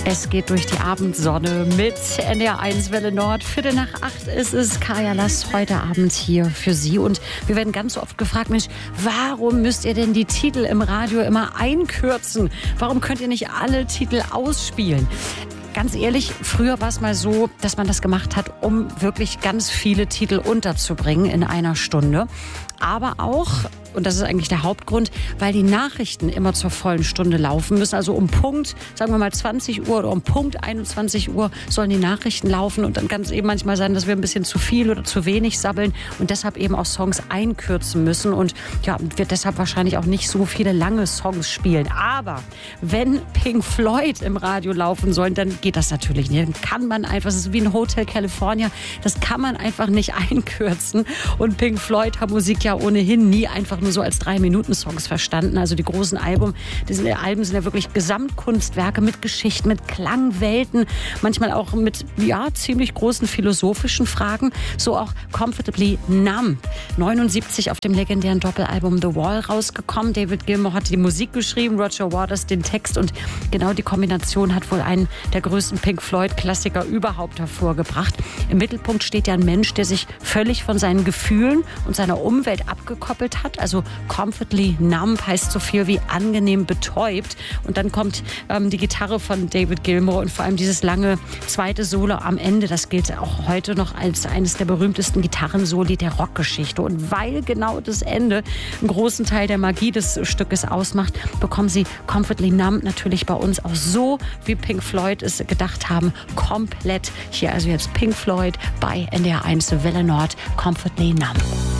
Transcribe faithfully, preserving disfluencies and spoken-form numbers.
Es geht durch die Abendsonne mit N D R eins Welle Nord. Viertel nach acht ist es. Kaya Lass heute Abend hier für Sie. Und wir werden ganz oft gefragt, Mensch, warum müsst ihr denn die Titel im Radio immer einkürzen? Warum könnt ihr nicht alle Titel ausspielen? Ganz ehrlich, früher war es mal so, dass man das gemacht hat, um wirklich ganz viele Titel unterzubringen in einer Stunde. Aber auch, und das ist eigentlich der Hauptgrund, weil die Nachrichten immer zur vollen Stunde laufen müssen. Also um Punkt, sagen wir mal zwanzig Uhr oder um Punkt einundzwanzig Uhr sollen die Nachrichten laufen. Und dann kann es eben manchmal sein, dass wir ein bisschen zu viel oder zu wenig sabbeln und deshalb eben auch Songs einkürzen müssen. Und ja, wir deshalb wahrscheinlich auch nicht so viele lange Songs spielen. Aber wenn Pink Floyd im Radio laufen sollen, dann geht das natürlich nicht. Dann kann man einfach, das ist wie ein Hotel California, das kann man einfach nicht einkürzen. Und Pink Floyd hat Musik ja ohnehin nie einfach nur so als Drei-Minuten-Songs verstanden. Also die großen Alben, die sind, die Alben sind ja wirklich Gesamtkunstwerke mit Geschichten, mit Klangwelten, manchmal auch mit ja ziemlich großen philosophischen Fragen. So auch Comfortably Numb, neunundsiebzig auf dem legendären Doppelalbum The Wall rausgekommen. David Gilmour hat die Musik geschrieben, Roger Waters den Text und genau die Kombination hat wohl einen der größten Pink Floyd-Klassiker überhaupt hervorgebracht. Im Mittelpunkt steht ja ein Mensch, der sich völlig von seinen Gefühlen und seiner Umwelt abgekoppelt hat. Also Comfortably Numb heißt so viel wie angenehm betäubt. Und dann kommt ähm, die Gitarre von David Gilmour und vor allem dieses lange zweite Solo am Ende. Das gilt auch heute noch als eines der berühmtesten Gitarrensoli der Rockgeschichte. Und weil genau das Ende einen großen Teil der Magie des Stückes ausmacht, bekommen Sie Comfortably Numb natürlich bei uns auch so, wie Pink Floyd es gedacht haben, komplett. Hier also jetzt Pink Floyd bei N D R eins Welle Nord, Comfortably Numb.